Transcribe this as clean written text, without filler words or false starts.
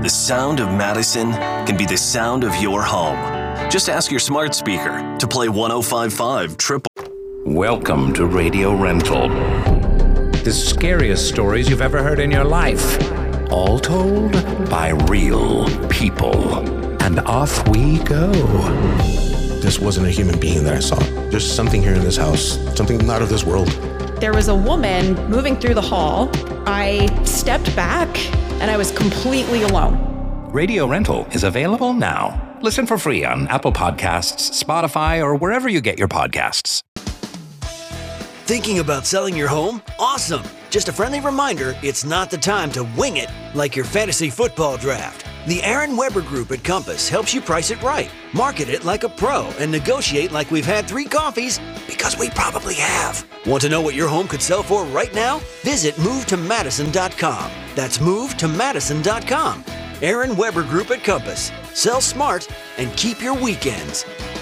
the sound of Madison can be the sound of your home. Just ask your smart speaker to play 105.5 Triple. Welcome to Radio Rental. The scariest stories you've ever heard in your life. All told by real people. And off we go. This wasn't a human being that I saw. There's something here in this house, something not of this world. There was a woman moving through the hall. I stepped back and I was completely alone. Radio Rental is available now. Listen for free on Apple Podcasts, Spotify, or wherever you get your podcasts. Thinking about selling your home? Awesome! Just a friendly reminder, it's not the time to wing it like your fantasy football draft. The Aaron Weber Group at Compass helps you price it right, market it like a pro, and negotiate like we've had 3 coffees, because we probably have. Want to know what your home could sell for right now? Visit MoveToMadison.com. That's MoveToMadison.com. Aaron Weber Group at Compass. Sell smart and keep your weekends.